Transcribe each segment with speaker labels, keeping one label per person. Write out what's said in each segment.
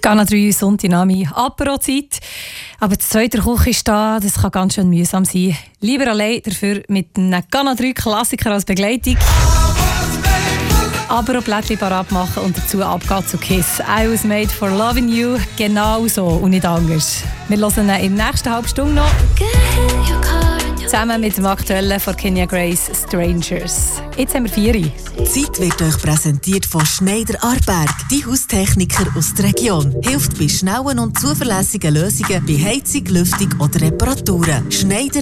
Speaker 1: Gana 3 Sonntagnami Apero-Zeit. Aber das zweite Küche ist da, das kann ganz schön mühsam sein. Lieber allein, dafür mit einem Gana 3 Klassiker als Begleitung. Apero-Plättchen parat machen und dazu abgehen zu Kiss. I was made for loving you. Genau so und nicht anders. Wir hören ihn in der nächsten halben Stunde noch. Zusammen mit dem aktuellen von Kenya Grace Strangers. Jetzt haben wir 4.
Speaker 2: Die Zeit wird euch präsentiert von Schneider Aarberg, die Haustechniker aus der Region. Hilft bei schnellen und zuverlässigen Lösungen bei Heizung, Lüftung oder Reparaturen.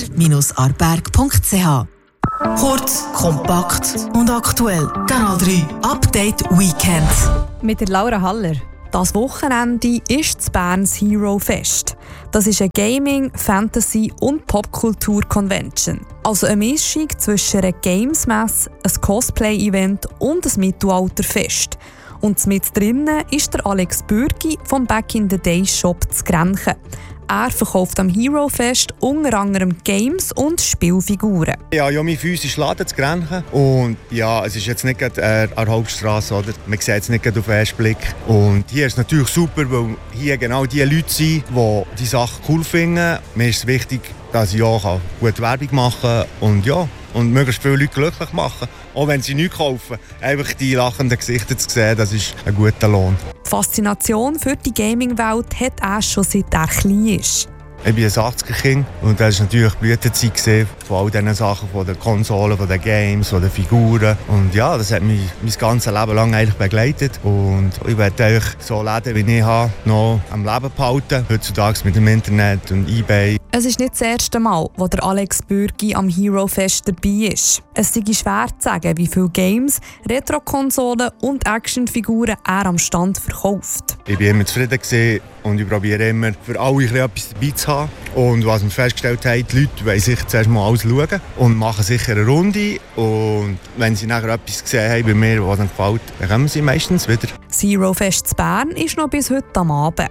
Speaker 2: Schneider-aarberg.ch. Kurz, kompakt und aktuell. Kanal 3 Update Weekend.
Speaker 1: Mit der Laura Haller.
Speaker 3: Das Wochenende ist das Berns Hero Fest. Das ist eine Gaming-, Fantasy- und Popkultur-Convention. Also eine Mischung zwischen einer Games-Messe, einem Cosplay-Event und einem Mittelalterfest. Und mit drinnen ist der Alex Bürgi vom Back in the Day Shop zu Grenchen. Er verkauft am Hero Fest unter anderem Games und Spielfiguren.
Speaker 4: Ja, mein physisch Laden zu Grenchen. Und ja, es ist jetzt nicht gerade an der Hauptstrasse, oder? Man sieht es nicht gerade auf den ersten Blick. Und hier ist es natürlich super, weil hier genau die Leute sind, die die Sachen cool finden. Mir ist es wichtig, dass ich auch gute Werbung machen kann und möglichst viele Leute glücklich machen. Auch wenn sie nichts kaufen. Einfach die lachenden Gesichter zu sehen, das ist ein guter Lohn.
Speaker 3: Die Faszination für die Gaming-Welt hat er schon seit er klein ist.
Speaker 4: Ich bin ein 80er-Kind und das war natürlich die Blütezeit von all diesen Sachen, von den Konsolen, von den Games, von den Figuren. Und ja, das hat mich mein ganzes Leben lang eigentlich begleitet. Und ich werde euch so Läden, wie ich habe, noch am Leben behalten. Heutzutage mit dem Internet und eBay.
Speaker 3: Es ist nicht das erste Mal, wo der Alex Bürgi am Hero Fest dabei ist. Es sei schwer zu sagen, wie viele Games, Retro-Konsolen und Actionfiguren er am Stand verkauft.
Speaker 4: Ich war immer zufrieden und ich probiere immer für alle etwas dabei zu haben. Und was wir festgestellt haben, die Leute wollen sich zuerst mal alles schauen und machen sicher eine Runde. Und wenn sie nachher etwas gesehen haben bei mir, was ihnen gefällt, dann kommen sie meistens wieder.
Speaker 3: Das Hero Fest in Bern ist noch bis heute am Abend.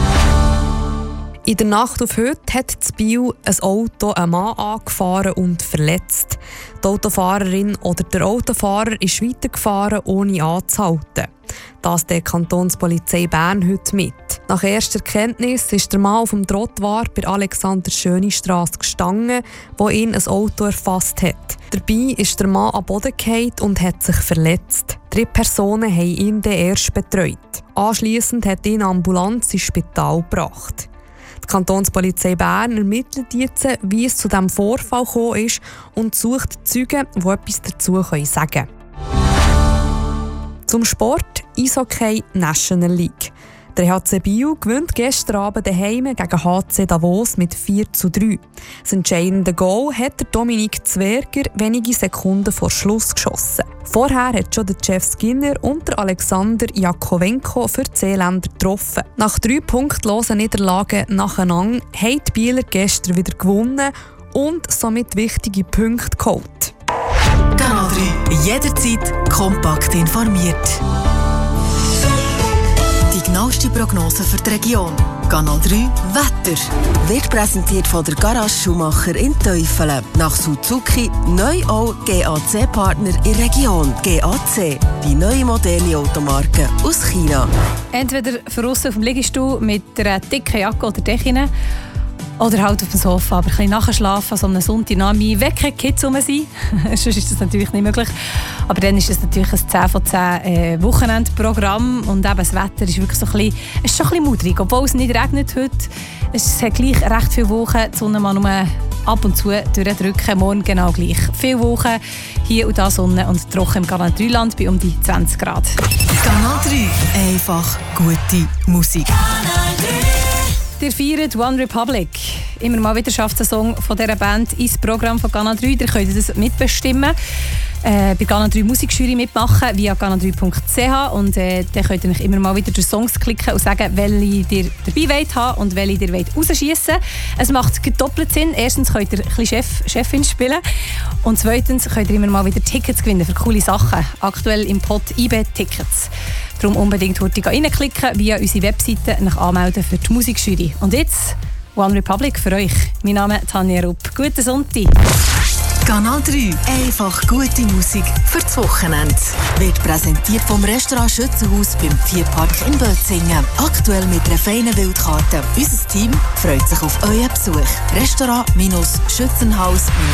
Speaker 3: In der Nacht auf heute hat in Biel ein Auto einen Mann angefahren und verletzt. Die Autofahrerin oder der Autofahrer ist weitergefahren, ohne anzuhalten. Das teilt die Kantonspolizei Bern heute mit. Nach erster Kenntnis ist der Mann auf dem Trottoir bei Alexander-Schöni-Strasse gestanden, wo ihn ein Auto erfasst hat. Dabei ist der Mann am Boden gefallen und hat sich verletzt. 3 Personen haben ihn dann erst betreut. Anschliessend hat ihn eine Ambulanz ins Spital gebracht. Die Kantonspolizei Bern ermittelt jetzt, wie es zu diesem Vorfall gekommen ist und sucht Zeugen, die etwas dazu sagen können. Zum Sport: Eishockey National League. Der HC Biel gewinnt gestern Abend daheim gegen HC Davos mit 4:3. Das entscheidende Goal hat der Dominik Zwerger wenige Sekunden vor Schluss geschossen. Vorher hat schon der Jeff Skinner und der Alexander Jakovenko für die Seeländer getroffen. Nach 3 punktlosen Niederlagen nacheinander haben die Bieler gestern wieder gewonnen und somit wichtige Punkte geholt.
Speaker 2: Kanal 3, jederzeit kompakt informiert. Die genaueste Prognose für die Region. Kanal 3 Wetter. Wird präsentiert von der Garage Schumacher in Teufelen. Nach Suzuki neu auch GAC-Partner in der Region. GAC, die neue moderne Automarke aus China.
Speaker 1: Entweder draussen auf dem Liegestuhl mit einer dicken Jacke oder Decke oder halt auf dem Sofa, aber ein bisschen nachschlafen, so einem Sonntagnachmittag, wenn keine Kids rum sind. Sonst ist das natürlich nicht möglich. Aber dann ist es natürlich ein 10 von 10 Wochenendprogramm und eben das Wetter ist wirklich so ein bisschen, es ist schon ein bisschen mudrig, obwohl es nicht regnet heute. Es hat gleich recht viele Wochen, die Sonne mal nur ab und zu durchdrücken, morgen genau gleich. Viele Wochen, hier und da Sonne und trocken im Kanal 3 Land bei um die 20 Grad.
Speaker 2: Kanal 3, einfach gute Musik.
Speaker 1: Ihr feiert One Republic. Immer mal wieder schafft ein Song von dieser Band ins Programm von Kanal 3. Ihr könnt das mitbestimmen. Bei Kanal 3 Musikjury mitmachen via kanal3.ch und dann könnt ihr euch immer mal wieder durch Songs klicken und sagen, welche ihr dabei wollt haben und welche ihr rausschiessen wollt. Es macht doppelt Sinn. Erstens könnt ihr ein bisschen Chefin spielen und zweitens könnt ihr immer mal wieder Tickets gewinnen für coole Sachen. Aktuell im Pot IB Tickets. Darum unbedingt heute reinklicken, via unsere Webseite nach anmelden für die Musikjury. Und jetzt One Republic für euch. Mein Name ist Tanja Rupp. Guten Sonntag.
Speaker 2: Kanal 3, einfach gute Musik für das Wochenende. Wird präsentiert vom Restaurant Schützenhaus beim Tierpark in Bötzingen. Aktuell mit einer feinen Wildkarte. Unser Team freut sich auf euren Besuch. Restaurant-Schützenhaus